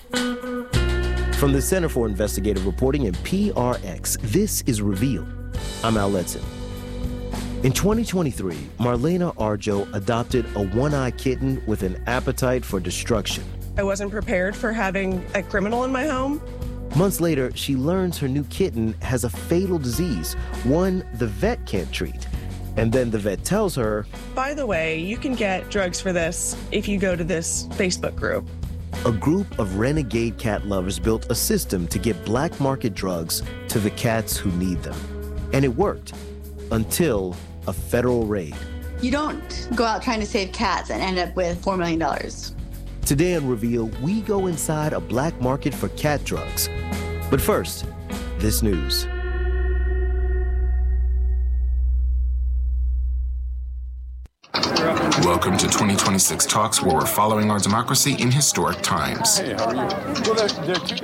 From the Center for Investigative Reporting and PRX, this is Revealed. I'm Al Letson. In 2023, Marlena Arjo adopted a one-eyed kitten with an appetite for destruction. I wasn't prepared for having a criminal in my home. Months later, she learns her new kitten has a fatal disease, one the vet can't treat. And then the vet tells her, by the way, you can get drugs for this if you go to this Facebook group. A group of renegade cat lovers built a system to get black market drugs to the cats who need them. And it worked until a federal raid. You don't go out trying to save cats and end up with $4 million. Today on Reveal, we go inside a black market for cat drugs. But first, this news. Welcome to 2026 Talks, where we're following our democracy in historic times. Hey, how are you? Well,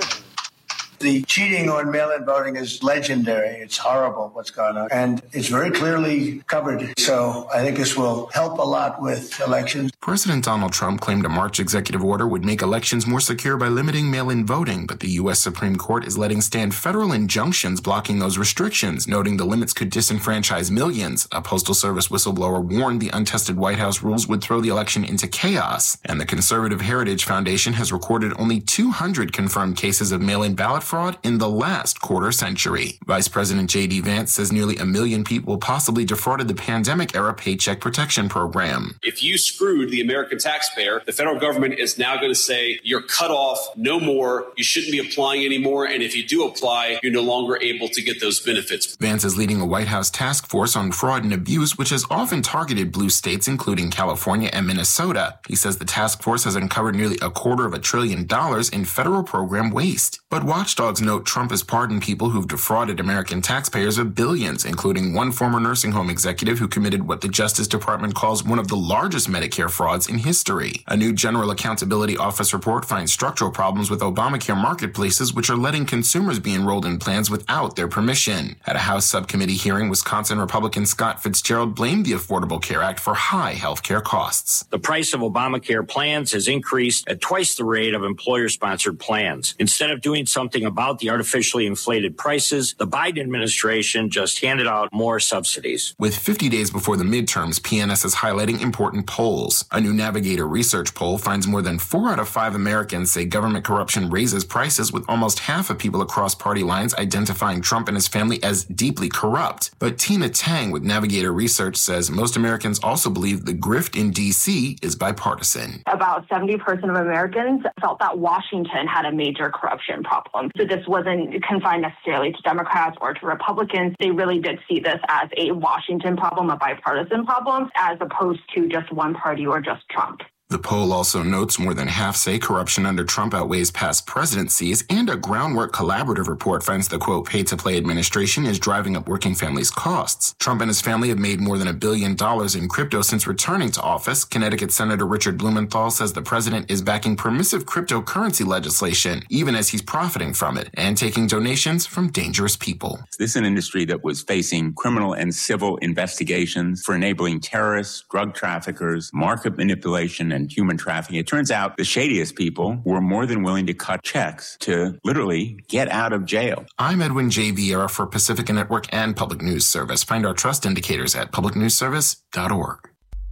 the cheating on mail-in voting is legendary. It's horrible what's going on. And it's very clearly covered. So I think this will help a lot with elections. President Donald Trump claimed a March executive order would make elections more secure by limiting mail-in voting, but the U.S. Supreme Court is letting stand federal injunctions blocking those restrictions, noting the limits could disenfranchise millions. A Postal Service whistleblower warned the untested White House rules would throw the election into chaos. And the Conservative Heritage Foundation has recorded only 200 confirmed cases of mail-in ballot fraud in the last quarter century. Vice President J.D. Vance says nearly 1 million people possibly defrauded the pandemic-era Paycheck Protection Program. If you screwed the American taxpayer, the federal government is now going to say you're cut off, no more, you shouldn't be applying anymore, and if you do apply, you're no longer able to get those benefits. Vance is leading a White House task force on fraud and abuse, which has often targeted blue states, including California and Minnesota. He says the task force has uncovered nearly $250 billion in federal program waste. But watchdogs note Trump has pardoned people who've defrauded American taxpayers of billions, including one former nursing home executive who committed what the Justice Department calls one of the largest Medicare frauds in history. A new General Accountability Office report finds structural problems with Obamacare marketplaces, which are letting consumers be enrolled in plans without their permission. At a House subcommittee hearing, Wisconsin Republican Scott Fitzgerald blamed the Affordable Care Act for high health care costs. The price of Obamacare plans has increased at twice the rate of employer-sponsored plans. Instead of doing something about the artificially inflated prices, the Biden administration just handed out more subsidies. With 50 days before the midterms, PNS is highlighting important polls. A new Navigator research poll finds more than 4 out of 5 Americans say government corruption raises prices, with almost half of people across party lines identifying Trump and his family as deeply corrupt. But Tina Tang with Navigator Research says most Americans also believe the grift in D.C. is bipartisan. About 70% of Americans felt that Washington had a major corruption problem. So this wasn't confined necessarily to Democrats or to Republicans. They really did see this as a Washington problem, a bipartisan problem, as opposed to just one party or just Trump. The poll also notes more than half say corruption under Trump outweighs past presidencies, and a Groundwork Collaborative report finds the, quote, pay-to-play administration is driving up working families' costs. Trump and his family have made more than $1 billion in crypto since returning to office. Connecticut Senator Richard Blumenthal says the president is backing permissive cryptocurrency legislation, even as he's profiting from it, and taking donations from dangerous people. This is an industry that was facing criminal and civil investigations for enabling terrorists, drug traffickers, market manipulation, and human trafficking. It turns out the shadiest people were more than willing to cut checks to literally get out of jail. I'm Edwin J. Vieira for Pacifica Network and Public News Service. Find our trust indicators at publicnewsservice.org.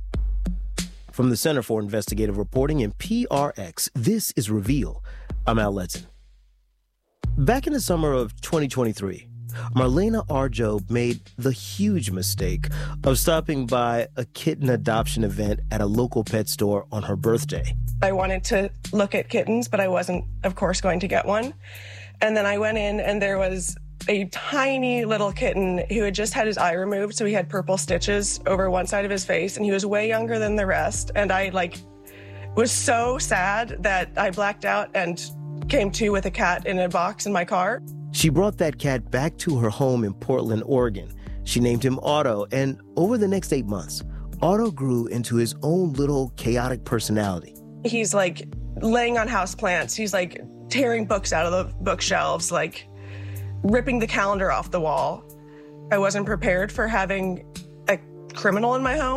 From the Center for Investigative Reporting and PRX, this is Reveal. I'm Al Letson. Back in the summer of 2023, Marlena Arjo made the huge mistake of stopping by a kitten adoption event at a local pet store on her birthday. I wanted to look at kittens, but I wasn't, of course, going to get one. And then I went in and there was a tiny little kitten who had just had his eye removed, so he had purple stitches over one side of his face, and he was way younger than the rest. And I was so sad that I blacked out and came to with a cat in a box in my car. She brought that cat back to her home in Portland, Oregon. She named him Otto, and over the next 8 months, Otto grew into his own little chaotic personality. He's laying on houseplants. He's tearing books out of the bookshelves, ripping the calendar off the wall. I wasn't prepared for having a criminal in my home.